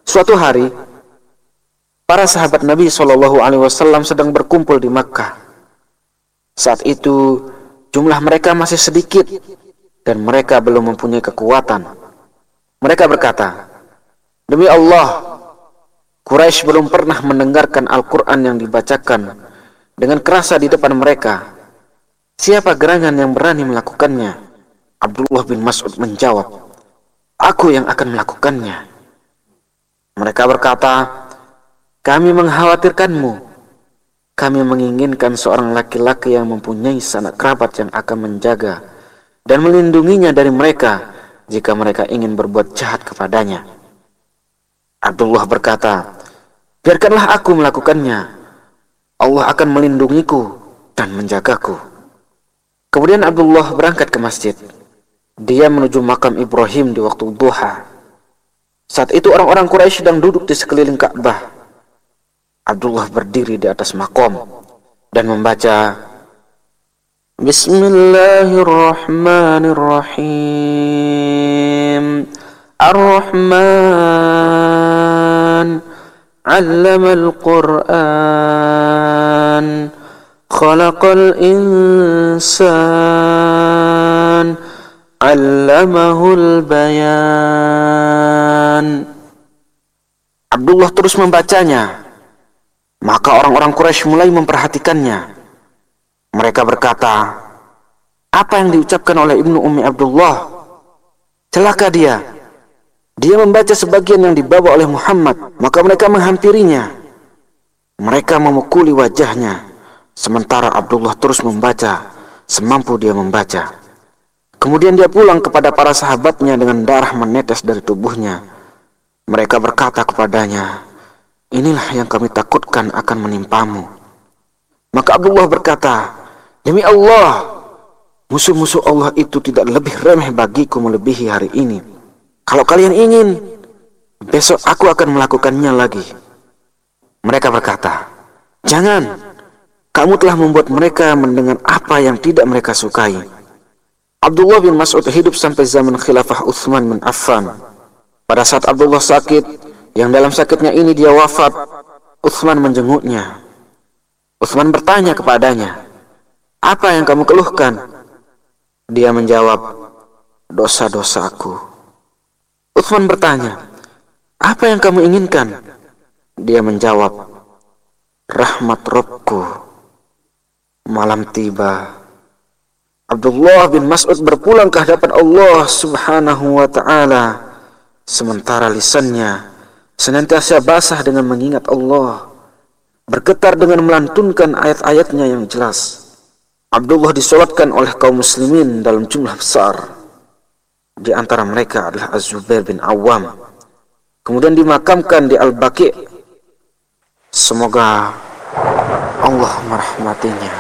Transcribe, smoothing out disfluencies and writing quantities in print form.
Suatu hari, para sahabat Nabi SAW sedang berkumpul di Makkah. Saat itu, jumlah mereka masih sedikit dan mereka belum mempunyai kekuatan. Mereka berkata, "Demi Allah, Quraisy belum pernah mendengarkan Al-Quran yang dibacakan dengan kerasa di depan mereka. Siapa gerangan yang berani melakukannya?" Abdullah bin Mas'ud menjawab, "Aku yang akan melakukannya." Mereka berkata, "Kami mengkhawatirkanmu. Kami menginginkan seorang laki-laki yang mempunyai sanak kerabat yang akan menjaga dan melindunginya dari mereka jika mereka ingin berbuat jahat kepadanya." Abdullah berkata, "Biarkanlah aku melakukannya. Allah akan melindungiku dan menjagaku." Kemudian Abdullah berangkat ke masjid. Dia menuju makam Ibrahim di waktu duha. Saat itu orang-orang Quraisy sedang duduk di sekeliling Ka'bah. Abdullah berdiri di atas makom dan membaca, "Bismillahirrahmanirrahim. Ar-Rahman 'allamal Qur'an. Khalaqal insan. 'Allamahul bayan." Abdullah terus membacanya. Maka orang-orang Quraisy mulai memperhatikannya. Mereka berkata, "Apa yang diucapkan oleh Ibnu Ummi Abdullah? Celaka dia. Dia membaca sebagian yang dibawa oleh Muhammad." Maka mereka menghampirinya. Mereka memukuli wajahnya, sementara Abdullah terus membaca semampu dia membaca. Kemudian dia pulang kepada para sahabatnya dengan darah menetes dari tubuhnya. Mereka berkata kepadanya, "Inilah yang kami takutkan akan menimpamu." Maka Abdullah berkata, "Demi Allah, musuh-musuh Allah itu tidak lebih remeh bagiku melebihi hari ini. Kalau kalian ingin, besok aku akan melakukannya lagi." Mereka berkata, "Jangan, kamu telah membuat mereka mendengar apa yang tidak mereka sukai." Abdullah bin Mas'ud hidup sampai zaman khilafah Utsman bin Affan. Pada saat Abdullah sakit, yang dalam sakitnya ini dia wafat, Utsman menjenguknya. Utsman bertanya kepadanya, "Apa yang kamu keluhkan?" Dia menjawab, "Dosa-dosaku." Utsman bertanya, "Apa yang kamu inginkan?" Dia menjawab, "Rahmat Rabbku." Malam tiba. Abdullah bin Mas'ud berpulang ke hadapan Allah Subhanahu wa ta'ala, sementara lisannya senantiasa basah dengan mengingat Allah, bergetar dengan melantunkan ayat-ayatnya yang jelas. Abdullah disolatkan oleh kaum muslimin dalam jumlah besar. Di antara mereka adalah Az-Zubair bin Awam. Kemudian dimakamkan di Al-Baqi'. Semoga Allah merahmatinya.